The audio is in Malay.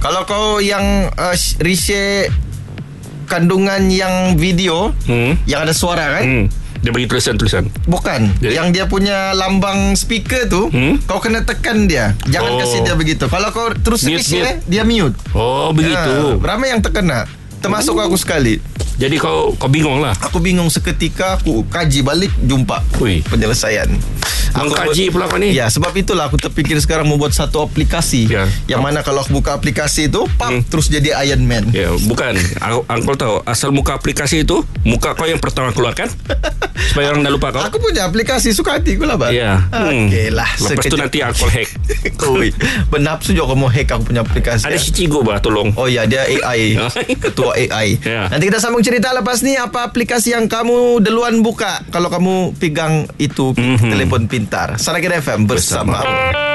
Kalau kau yang reshare kandungan yang video yang ada suara kan, dia bagi tulisan-tulisan. bukan. Jadi? Yang dia punya lambang speaker tu, kau kena tekan dia. Jangan kasih dia begitu. Kalau kau terus Mute, share, dia mute. Oh, begitu. Ramai yang terkena. Termasuk aku sekali. Jadi kau bingung lah. Aku bingung seketika. Aku kaji balik, jumpa Ui. penyelesaian. Mengkaji pula kau ni. Ya, sebab itulah aku terfikir sekarang membuat satu aplikasi. Ya. Yang mana kalau aku buka aplikasi itu, terus jadi Iron Man. Ya, bukan. Uncle tahu asal muka aplikasi itu, muka kau yang pertama keluarkan supaya orang dah lupa kau. Aku punya aplikasi, suka hati aku lah, Bang. Ya. Okey lah. Lepas tu nanti Uncle hack. Ui, bernapsu juga kau mau hack aku punya aplikasi. Ada si Cigo bah, tolong. Oh ya, dia AI. Ketua AI. Ya. Nanti kita sambung cerita lepas ni. Apa aplikasi yang kamu duluan buka kalau kamu pegang itu telefon pintar. Sarakir FM bersama.